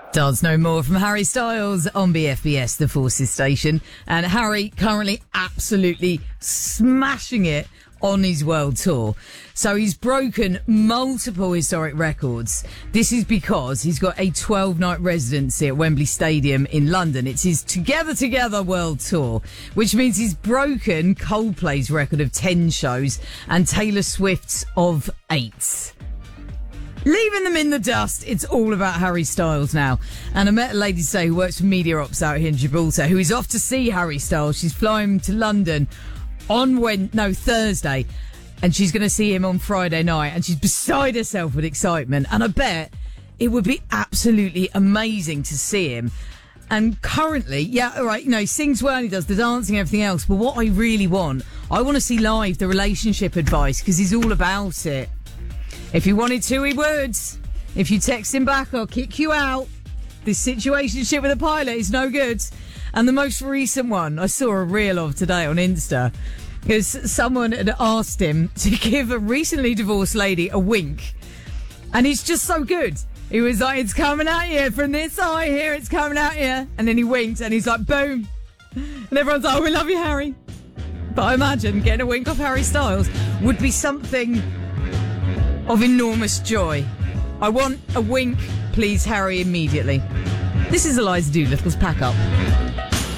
Dance No More from Harry Styles on BFBS, the Forces station. And Harry currently absolutely smashing it on his world tour. So he's broken multiple historic records. This is because he's got a 12-night residency at Wembley Stadium in London. It's his Together world tour, which means he's broken Coldplay's record of 10 shows and Taylor Swift's of 8. Leaving them in the dust, it's all about Harry Styles now. And I met a lady today who works for Media Ops out here in Gibraltar, who is off to see Harry Styles. She's flying to London on Thursday, and she's going to see him on Friday night, and she's beside herself with excitement. And I bet it would be absolutely amazing to see him. And currently, he sings well, he does the dancing, everything else. But what I really want, I want to see live the relationship advice, because he's all about it. If he wanted to, he would. If you text him back, I'll kick you out. This situationship with a pilot is no good. And the most recent one I saw a reel of today on Insta, because someone had asked him to give a recently divorced lady a wink. And he's just so good. He was like, it's coming at you from this eye here, it's coming at you. And then he winked and he's like, boom. And everyone's like, oh, we love you, Harry. But I imagine getting a wink off Harry Styles would be something of enormous joy. I want a wink, please, Harry, immediately. This is Eliza Doolittle's Pack Up.